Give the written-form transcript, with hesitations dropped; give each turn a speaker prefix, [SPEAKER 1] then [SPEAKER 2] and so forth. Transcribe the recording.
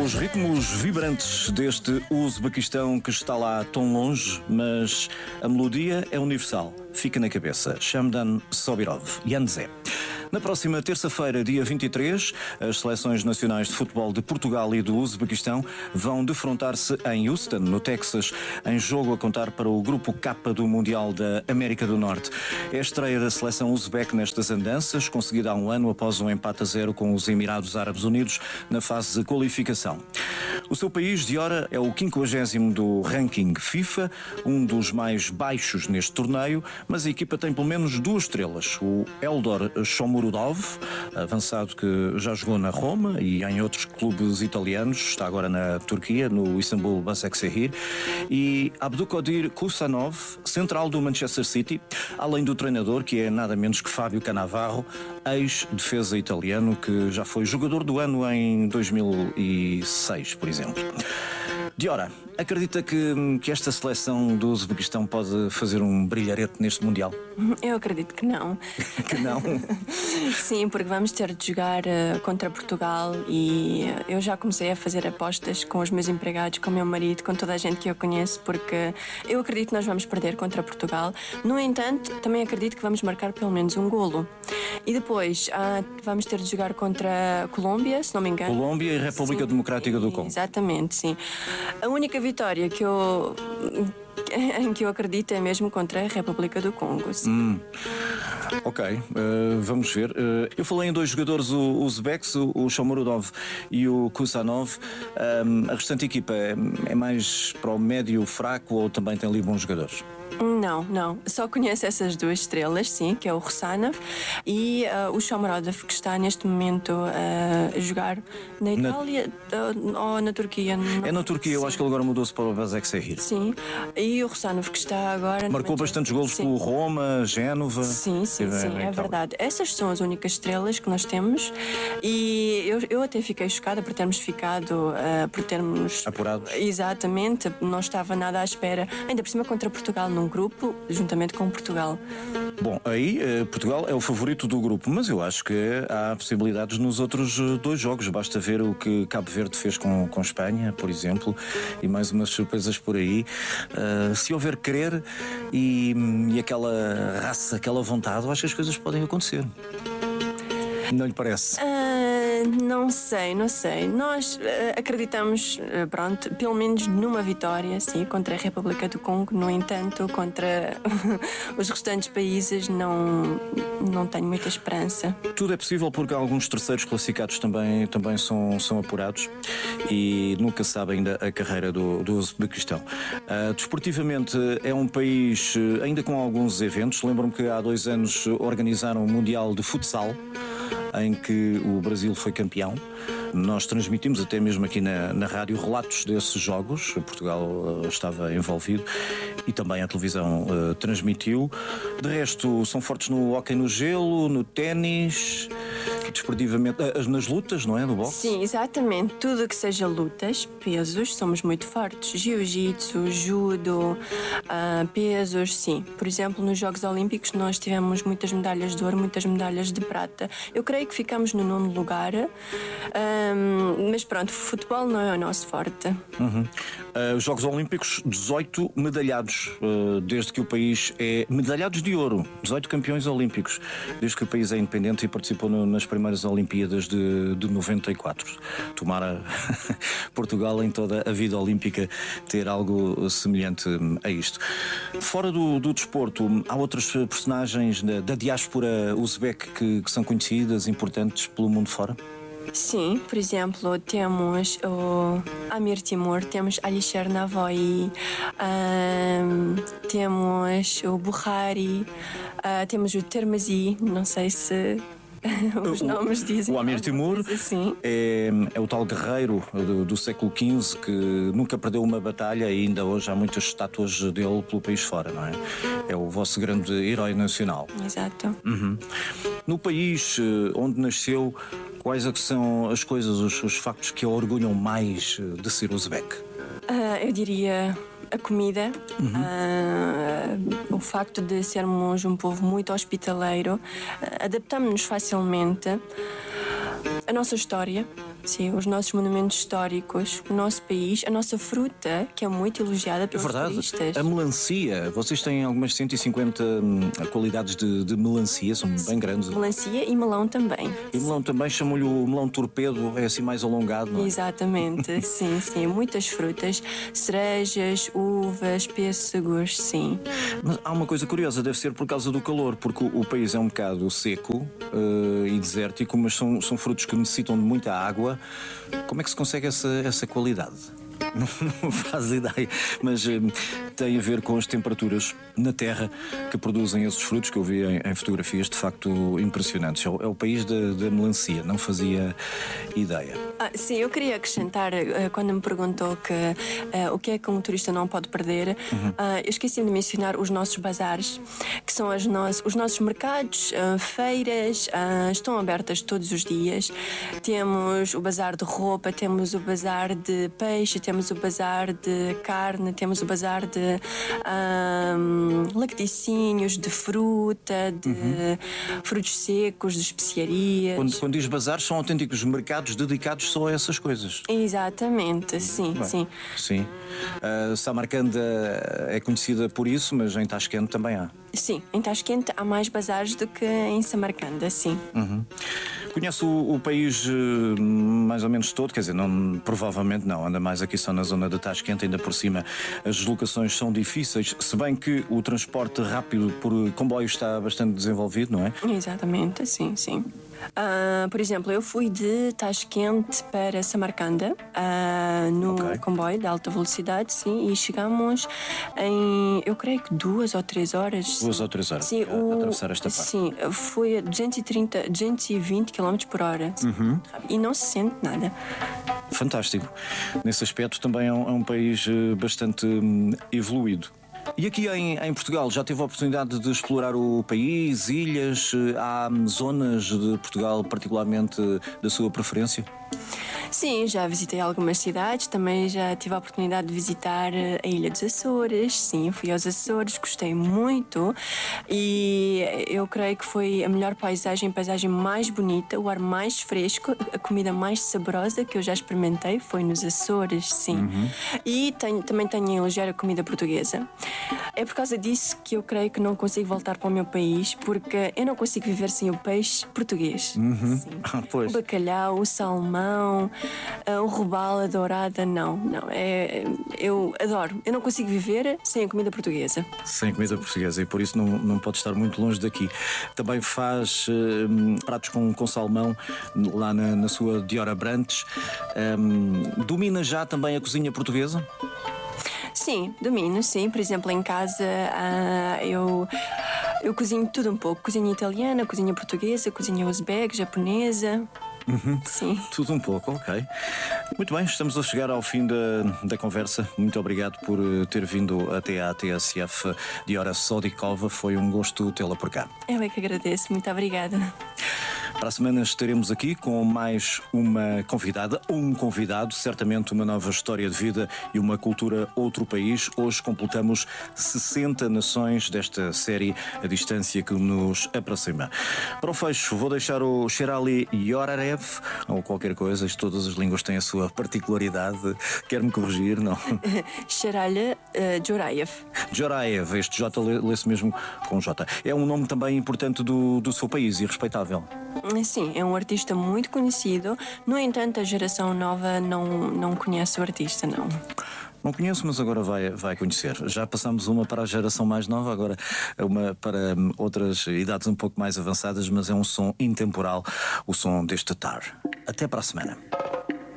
[SPEAKER 1] Os ritmos vibrantes deste Uzbequistão que está lá tão longe, mas a melodia é universal, fica na cabeça. Shamdan Sobirov, Yanzé. Na próxima terça-feira, dia 23, as seleções nacionais de futebol de Portugal e do Uzbequistão vão defrontar-se em Houston, no Texas, em jogo a contar para o Grupo K do Mundial da América do Norte. É a estreia da seleção uzbeque nestas andanças, conseguida há um ano após um empate a 0 com os Emirados Árabes Unidos na fase de qualificação. O seu país, Diora, é o 50º do ranking FIFA, um dos mais baixos neste torneio, mas a equipa tem pelo menos 2 estrelas. O Eldor Shomurodov, avançado que já jogou na Roma e em outros clubes italianos, está agora na Turquia, no Istanbul Basaksehir, e Abdulkadir Kusanov, central do Manchester City, além do treinador, que é nada menos que Fábio Cannavaro, ex-defesa italiano, que já foi jogador do ano em 2006, por exemplo. Diora, acredita que esta seleção do Uzbequistão pode fazer um brilharete neste Mundial?
[SPEAKER 2] Eu acredito que não.
[SPEAKER 1] Que não?
[SPEAKER 2] Sim, porque vamos ter de jogar contra Portugal e eu já comecei a fazer apostas com os meus empregados, com o meu marido, com toda a gente que eu conheço, porque eu acredito que nós vamos perder contra Portugal. No entanto, também acredito que vamos marcar pelo menos um golo. E depois vamos ter de jogar contra a Colômbia, se não me engano.
[SPEAKER 1] Colômbia e República Democrática do Congo.
[SPEAKER 2] Exatamente, sim. A única vitória em que eu acredito é mesmo contra a República do Congo. Sim.
[SPEAKER 1] Ok, vamos ver. Eu falei em 2 jogadores uzbeques, o Shomurodov e o Kusanov. A restante equipa é mais para o médio fraco ou também tem ali bons jogadores?
[SPEAKER 2] Não. Só conheço essas 2 estrelas, sim, que é o Rusanov e o Shomurodov, que está neste momento a jogar na Itália ou na Turquia.
[SPEAKER 1] É na Turquia, eu acho que ele agora mudou-se para o Basaksehir.
[SPEAKER 2] Sim, e o Rusanov, que está agora...
[SPEAKER 1] Marcou bastantes golos com o Roma, Génova...
[SPEAKER 2] Sim, é verdade. Essas são as únicas estrelas que nós temos e eu até fiquei chocada por termos ficado... por termos...
[SPEAKER 1] apurados.
[SPEAKER 2] Exatamente, não estava nada à espera. Ainda por cima contra Portugal num grupo, juntamente com Portugal.
[SPEAKER 1] Bom, aí Portugal é o favorito do grupo, mas eu acho que há possibilidades nos outros 2 jogos. Basta ver o que Cabo Verde fez com Espanha, por exemplo, e mais umas surpresas por aí. Se houver querer e aquela raça, aquela vontade, eu acho que as coisas podem acontecer. Não lhe parece?
[SPEAKER 2] Não sei. Nós acreditamos, pelo menos numa vitória, sim, contra a República do Congo. No entanto, contra os restantes países não tenho muita esperança.
[SPEAKER 1] Tudo é possível porque alguns terceiros classificados também são apurados e nunca se sabe ainda a carreira do Uzbequistão. Desportivamente é um país ainda com alguns eventos. Lembro-me que há 2 anos organizaram o Mundial de Futsal, em que o Brasil foi campeão. Nós transmitimos até mesmo aqui na rádio relatos desses jogos. Portugal estava envolvido e também a televisão transmitiu. De resto, são fortes no hóquei no gelo, no ténis, desportivamente, nas lutas, não é? No boxe?
[SPEAKER 2] Sim, exatamente. Tudo que seja lutas, pesos, somos muito fortes. Jiu-jitsu, judo, pesos, sim. Por exemplo, nos Jogos Olímpicos nós tivemos muitas medalhas de ouro, muitas medalhas de prata. Eu creio que ficamos no 9º lugar, mas pronto, futebol não é o nosso forte.
[SPEAKER 1] Os Jogos Olímpicos, 18 medalhados, desde que o país é medalhados de ouro, 18 campeões olímpicos, desde que o país é independente e participou nas primeiras Olimpíadas de 94. Tomara Portugal em toda a vida olímpica ter algo semelhante a isto. Fora do desporto, há outras personagens da diáspora uzbeque que são conhecidas, importantes pelo mundo fora?
[SPEAKER 2] Sim, por exemplo, temos o Amir Timur, temos Alisher Navoei, temos o Bukhari, temos o Termazi, não sei se os nomes dizem.
[SPEAKER 1] O Amir Timur é o tal guerreiro do século XV que nunca perdeu uma batalha e ainda hoje há muitas estátuas dele pelo país fora, não é? É o vosso grande herói nacional.
[SPEAKER 2] Exato.
[SPEAKER 1] No país onde nasceu, quais é que são as coisas, os factos que a orgulham mais de ser uzbeque?
[SPEAKER 2] Eu diria a comida, o facto de sermos um povo muito hospitaleiro, adaptamos-nos facilmente, a nossa história, sim, os nossos monumentos históricos, o nosso país, a nossa fruta, que é muito elogiada
[SPEAKER 1] É
[SPEAKER 2] pelos
[SPEAKER 1] verdade.
[SPEAKER 2] turistas.
[SPEAKER 1] A melancia, vocês têm algumas 150 qualidades de melancia, são bem grandes.
[SPEAKER 2] Melancia e melão também.
[SPEAKER 1] E melão também, chamam-lhe o melão torpedo, é assim mais alongado, não é?
[SPEAKER 2] Exatamente, sim, sim. Muitas frutas, cerejas, uvas, pêssegos, sim.
[SPEAKER 1] Mas há uma coisa curiosa, deve ser por causa do calor, porque o país é um bocado seco e desértico, mas são frutos que necessitam de muita água. Como é que se consegue essa qualidade? Não faz ideia, mas tem a ver com as temperaturas na terra que produzem esses frutos que eu vi em fotografias de facto impressionantes. É o país da melancia, não fazia ideia.
[SPEAKER 2] Sim, eu queria acrescentar, quando me perguntou o que é que um turista não pode perder, eu esqueci de mencionar os nossos bazares, que são os nossos mercados, feiras, estão abertas todos os dias. Temos o bazar de roupa, temos o bazar de peixe, temos o bazar de carne, temos o bazar de lacticínios, de fruta, de frutos secos, de especiarias.
[SPEAKER 1] Quando diz bazares, são autênticos mercados dedicados só a essas coisas.
[SPEAKER 2] Exatamente, sim,
[SPEAKER 1] Bem,
[SPEAKER 2] sim.
[SPEAKER 1] Sim. Samarcanda é conhecida por isso, mas em Tashkent também há.
[SPEAKER 2] Sim, em Tashkent há mais bazares do que em Samarcanda, sim.
[SPEAKER 1] Conhece o país mais ou menos todo, quer dizer, provavelmente não, anda mais aqui só na zona de Tashkent, ainda por cima as deslocações são difíceis, se bem que o transporte rápido por comboio está bastante desenvolvido, não é?
[SPEAKER 2] Exatamente, sim, sim. Por exemplo, eu fui de Tashkent para Samarcanda no comboio de alta velocidade, sim, e chegamos em, eu creio que 2 ou 3 horas.
[SPEAKER 1] 2 ou 3 horas
[SPEAKER 2] sim,
[SPEAKER 1] a atravessar esta parte.
[SPEAKER 2] Sim, foi a 220 km por hora. E não se sente nada.
[SPEAKER 1] Fantástico. Nesse aspecto também é um país bastante evoluído. E aqui em Portugal, já teve a oportunidade de explorar o país, ilhas? Há zonas de Portugal particularmente da sua preferência?
[SPEAKER 2] Sim, já visitei algumas cidades, também já tive a oportunidade de visitar a Ilha dos Açores. Sim, fui aos Açores, gostei muito e eu creio que foi a melhor paisagem mais bonita, o ar mais fresco, a comida mais saborosa que eu já experimentei foi nos Açores, sim. E também tenho a elogiar a comida portuguesa. É por causa disso que eu creio que não consigo voltar para o meu país, porque eu não consigo viver sem o peixe português.
[SPEAKER 1] Pois.
[SPEAKER 2] O bacalhau, o salmão, o robalo, a dourada, não. Eu adoro. Eu não consigo viver sem a comida portuguesa.
[SPEAKER 1] Sem comida portuguesa, e por isso não pode estar muito longe daqui. Também faz pratos com salmão lá na sua Dior Abrantes. Domina já também a cozinha portuguesa?
[SPEAKER 2] Sim, domino, sim. Por exemplo, em casa eu cozinho tudo um pouco. Cozinha italiana, cozinha portuguesa, cozinha uzbek, japonesa. Sim.
[SPEAKER 1] Tudo um pouco, ok. Muito bem, estamos a chegar ao fim da conversa. Muito obrigado por ter vindo até à TSF Diora Sodikova. Foi um gosto tê-la por cá.
[SPEAKER 2] Eu é que agradeço. Muito obrigada.
[SPEAKER 1] Para a semana estaremos aqui com mais uma convidada ou um convidado, certamente uma nova história de vida e uma cultura outro país. Hoje completamos 60 nações desta série A Distância que nos aproxima. Para o fecho, vou deixar o Sherali Yorarev, ou qualquer coisa, todas as línguas têm a sua particularidade. Quer-me corrigir, não?
[SPEAKER 2] Sherali Joraev.
[SPEAKER 1] Joraev, este J lê-se mesmo com J. É um nome também importante do seu país e respeitável.
[SPEAKER 2] Sim, é um artista muito conhecido. No entanto, a geração nova não conhece o artista, não.
[SPEAKER 1] Não conheço, mas agora vai conhecer. Já passamos uma para a geração mais nova, agora uma para outras idades um pouco mais avançadas, mas é um som intemporal, o som deste Tar. Até para a semana.